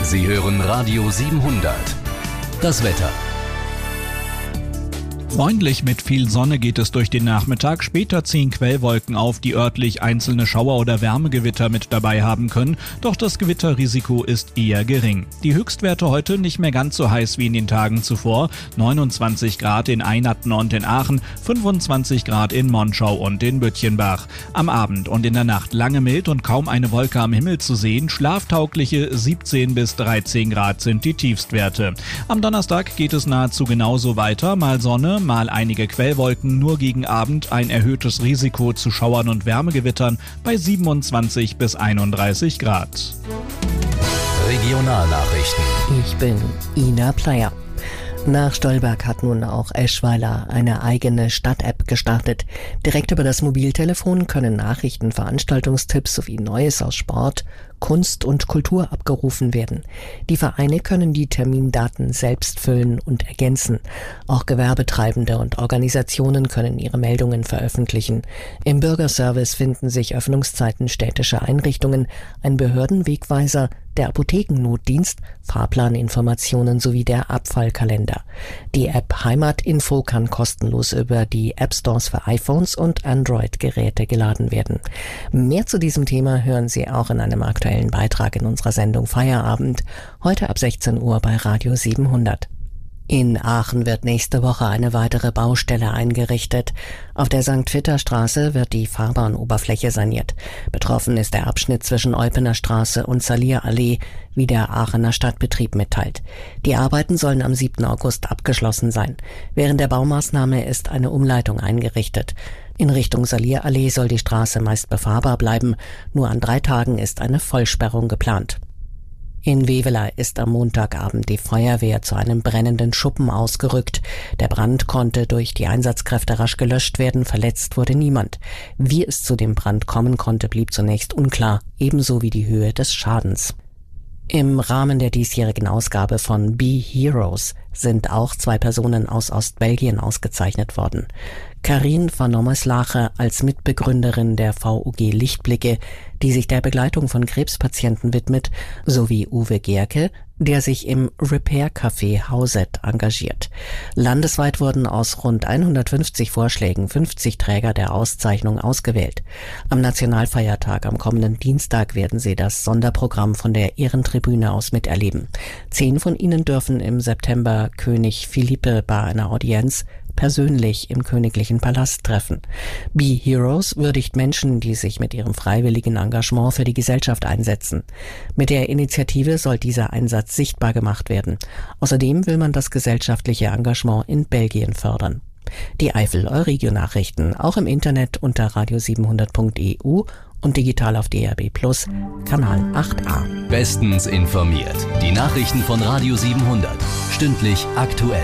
Sie hören Radio 700. Das Wetter. Freundlich mit viel Sonne geht es durch den Nachmittag. Später ziehen Quellwolken auf, die örtlich einzelne Schauer- oder Wärmegewitter mit dabei haben können. Doch das Gewitterrisiko ist eher gering. Die Höchstwerte heute nicht mehr ganz so heiß wie in den Tagen zuvor. 29 Grad in Einatten und in Aachen, 25 Grad in Monschau und in Bütchenbach. Am Abend und in der Nacht lange mild und kaum eine Wolke am Himmel zu sehen. Schlaftaugliche 17 bis 13 Grad sind die Tiefstwerte. Am Donnerstag geht es nahezu genauso weiter. Mal Sonne, mal einige Quellwolken, nur gegen Abend ein erhöhtes Risiko zu Schauern und Wärmegewittern bei 27 bis 31 Grad. Regionalnachrichten. Ich bin Ina Pleyer. Nach Stolberg hat nun auch Eschweiler eine eigene Stadt-App gestartet. Direkt über das Mobiltelefon können Nachrichten, Veranstaltungstipps sowie Neues aus Sport, Kunst und Kultur abgerufen werden. Die Vereine können die Termindaten selbst füllen und ergänzen. Auch Gewerbetreibende und Organisationen können ihre Meldungen veröffentlichen. Im Bürgerservice finden sich Öffnungszeiten städtischer Einrichtungen, ein Behördenwegweiser, der Apothekennotdienst, Fahrplaninformationen sowie der Abfallkalender. Die App Heimatinfo kann kostenlos über die App-Stores für iPhones und Android-Geräte geladen werden. Mehr zu diesem Thema hören Sie auch in einem aktuellen Beitrag in unserer Sendung Feierabend, heute ab 16 Uhr bei Radio 700. In Aachen wird nächste Woche eine weitere Baustelle eingerichtet. Auf der St.-Vitter-Straße wird die Fahrbahnoberfläche saniert. Betroffen ist der Abschnitt zwischen Eupener Straße und Salierallee, wie der Aachener Stadtbetrieb mitteilt. Die Arbeiten sollen am 7. August abgeschlossen sein. Während der Baumaßnahme ist eine Umleitung eingerichtet. In Richtung Salierallee soll die Straße meist befahrbar bleiben. Nur an 3 Tagen ist eine Vollsperrung geplant. In Wewela ist am Montagabend die Feuerwehr zu einem brennenden Schuppen ausgerückt. Der Brand konnte durch die Einsatzkräfte rasch gelöscht werden, verletzt wurde niemand. Wie es zu dem Brand kommen konnte, blieb zunächst unklar, ebenso wie die Höhe des Schadens. Im Rahmen der diesjährigen Ausgabe von Be Heroes sind auch 2 Personen aus Ostbelgien ausgezeichnet worden. Karin van Nommerslache als Mitbegründerin der VUG Lichtblicke, die sich der Begleitung von Krebspatienten widmet, sowie Uwe Gerke, der sich im Repair Café Hauset engagiert. Landesweit wurden aus rund 150 Vorschlägen 50 Träger der Auszeichnung ausgewählt. Am Nationalfeiertag am kommenden Dienstag werden sie das Sonderprogramm von der Ehrentribüne aus miterleben. 10 von ihnen dürfen im September König Philippe bei einer Audienz persönlich im Königlichen Palast treffen. Be Heroes würdigt Menschen, die sich mit ihrem freiwilligen Engagement für die Gesellschaft einsetzen. Mit der Initiative soll dieser Einsatz sichtbar gemacht werden. Außerdem will man das gesellschaftliche Engagement in Belgien fördern. Die Eifel Euregio-Nachrichten auch im Internet unter radio700.eu und digital auf DAB+, Kanal 8a. Bestens informiert. Die Nachrichten von Radio 700. Stündlich aktuell.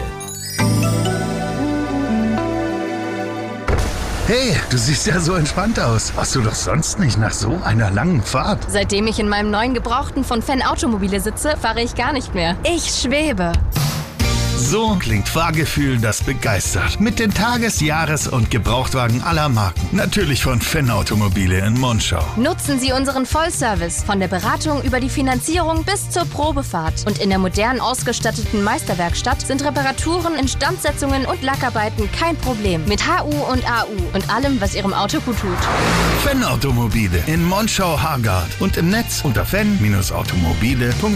Hey, du siehst ja so entspannt aus. Warst du doch sonst nicht nach so einer langen Fahrt? Seitdem ich in meinem neuen Gebrauchten von Fenn Automobile sitze, fahre ich gar nicht mehr. Ich schwebe. So klingt Fahrgefühl, das begeistert. Mit den Tages-, Jahres- und Gebrauchtwagen aller Marken. Natürlich von Fenn Automobile in Monschau. Nutzen Sie unseren Vollservice von der Beratung über die Finanzierung bis zur Probefahrt. Und in der modern ausgestatteten Meisterwerkstatt sind Reparaturen, Instandsetzungen und Lackarbeiten kein Problem. Mit HU und AU und allem, was Ihrem Auto gut tut. Fenn Automobile in Monschau-Hargard und im Netz unter fenn-automobile.de.